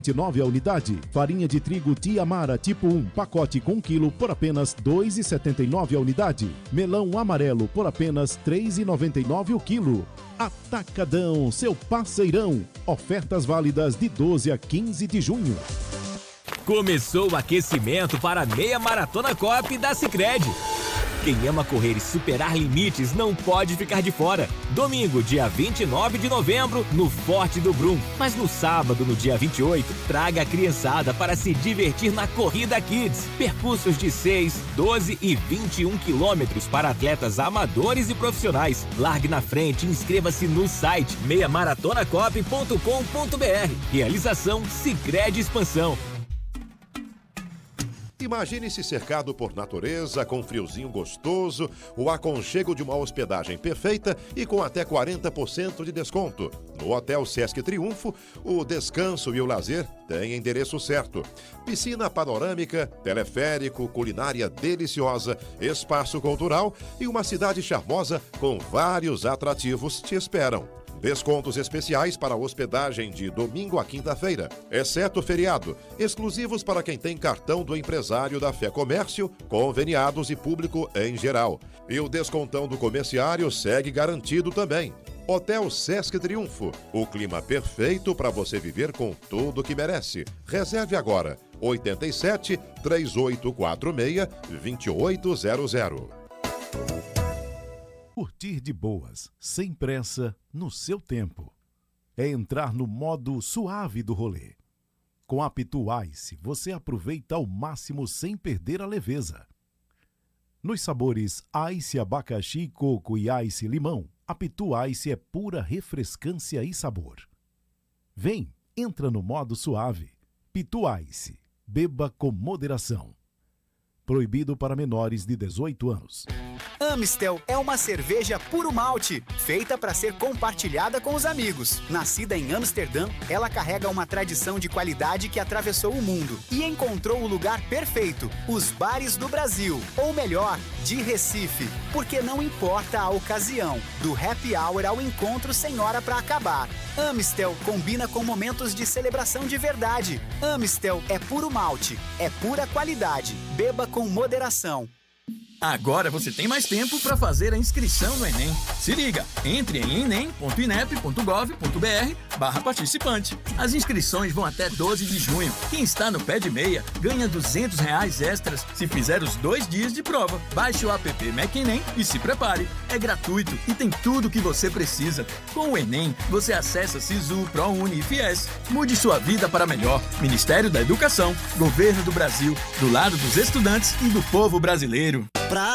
R$29 a unidade. Farinha de trigo Tiamara tipo 1, pacote com 1 kg por apenas R$ 2,79 a unidade. Melão amarelo por apenas R$ 3,99 o quilo. Atacadão, seu parceirão. Ofertas válidas de 12 a 15 de junho. Começou o aquecimento para a meia maratona Coop da Sicredi. Quem ama correr e superar limites não pode ficar de fora. Domingo, dia 29 de novembro, no Forte do Brum. Mas no sábado, no dia 28, traga a criançada para se divertir na Corrida Kids. Percursos de 6, 12 e 21 quilômetros para atletas amadores e profissionais. Largue na frente e inscreva-se no site meiamaratonacop.com.br. Realização Sicredi Expansão. Imagine-se cercado por natureza, com friozinho gostoso, o aconchego de uma hospedagem perfeita e com até 40% de desconto. No Hotel Sesc Triunfo, o descanso e o lazer têm endereço certo. Piscina panorâmica, teleférico, culinária deliciosa, espaço cultural e uma cidade charmosa com vários atrativos te esperam. Descontos especiais para hospedagem de domingo a quinta-feira, exceto feriado, exclusivos para quem tem cartão do empresário da Fé Comércio, conveniados e público em geral. E o descontão do comerciário segue garantido também. Hotel Sesc Triunfo, o clima perfeito para você viver com tudo que merece. Reserve agora, 87 3846 2800. Curtir de boas, sem pressa, no seu tempo. É entrar no modo suave do rolê. Com a Pitu Ice, você aproveita ao máximo sem perder a leveza. Nos sabores Ice abacaxi, coco e Ice limão, a Pitu Ice é pura refrescância e sabor. Vem, entra no modo suave. Pitu Ice, beba com moderação. Proibido para menores de 18 anos. Amistel é uma cerveja puro malte, feita para ser compartilhada com os amigos. Nascida em Amsterdã, ela carrega uma tradição de qualidade que atravessou o mundo e encontrou o lugar perfeito, os bares do Brasil, ou melhor, de Recife, porque não importa a ocasião, do happy hour ao encontro sem hora para acabar. Amistel combina com momentos de celebração de verdade. Amistel é puro malte, é pura qualidade. Beba com moderação. Agora você tem mais tempo para fazer a inscrição no Enem. Se liga, entre em enem.inep.gov.br/participante. As inscrições vão até 12 de junho. Quem está no pé de meia ganha R$200 extras se fizer os 2 dias de prova. Baixe o app Mac Enem e se prepare. É gratuito e tem tudo o que você precisa. Com o Enem, você acessa Sisu, ProUni e Fies. Mude sua vida para melhor. Ministério da Educação, Governo do Brasil, do lado dos estudantes e do povo brasileiro.